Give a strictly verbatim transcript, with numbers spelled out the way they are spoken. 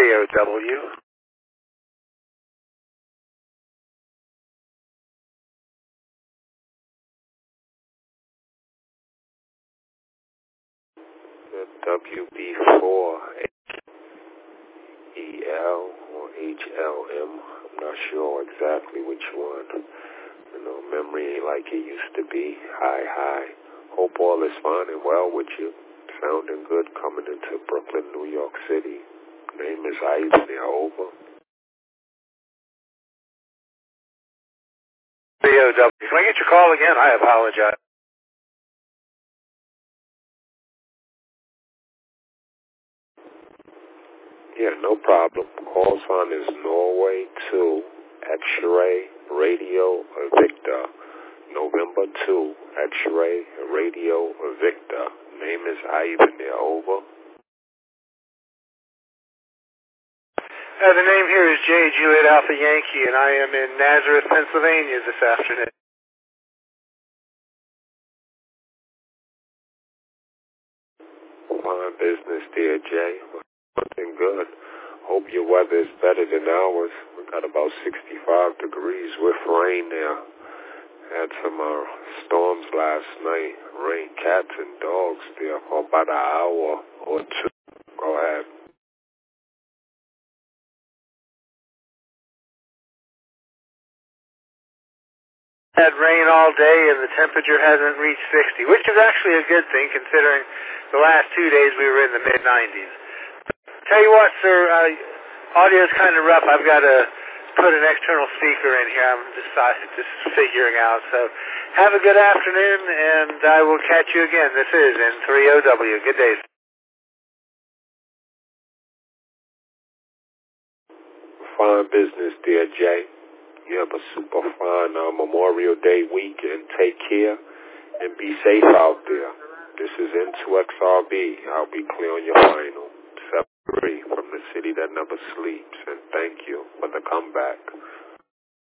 B O W. W B four E L or H L M. I'm not sure exactly which one. You know, memory ain't like it used to be. Hi, hi. Hope all is fine and well with you. Sounding good coming into Brooklyn, New York City. Name is Ivan. Over. B O W. Can I get your call again? I apologize. Yeah, no problem. Call sign is Norway two, X-Ray, Radio, Victor. November two, X-Ray, Radio, Victor. Name is Ivan there, over. Uh, the name here is J. Juliet Alpha Yankee, and I am in Nazareth, Pennsylvania this afternoon. Fine business there, Jay. Something good. Hope your weather is better than ours. We got about sixty-five degrees with rain there. Had some uh, storms last night. Rain, cats and dogs there for about an hour or two. Go ahead. Had rain all day and the temperature hasn't reached sixty, which is actually a good thing considering the last two days we were in the mid nineties. Tell you what, sir, uh, audio's kind of rough. I've got to put an external speaker in here. I'm just, uh, just figuring out. So have a good afternoon, and I will catch you again. This is N three O W. Good day. Fine business there, Jay. You have a super fine uh, Memorial Day weekend. Take care and be safe out there. This is N two X R B. I'll be clear on your final. seven three from the city that never sleeps. And thank you for the comeback.